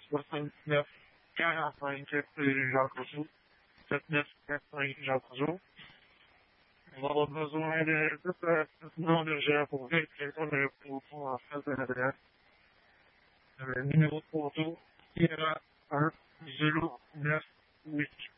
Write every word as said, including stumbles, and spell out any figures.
soixante-neuf quarante-cinq Jacques Rousseau. soixante-neuf quarante-cinq Jacques Rousseau. On va avoir besoin de tout ce nom d'urgence pour vérification de photo en face de l'adresse. Le numéro de photo Sierra un zéro neuf huit